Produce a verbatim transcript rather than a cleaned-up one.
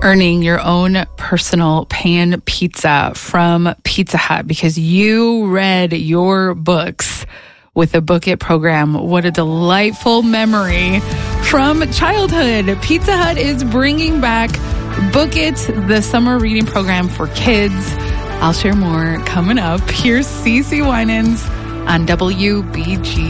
earning your own personal pan pizza from Pizza Hut because you read your books with the Book It program. What a delightful memory from childhood. Pizza Hut is bringing back Book It, the summer reading program for kids. I'll share more coming up. Here's CeCe Winans on W B G.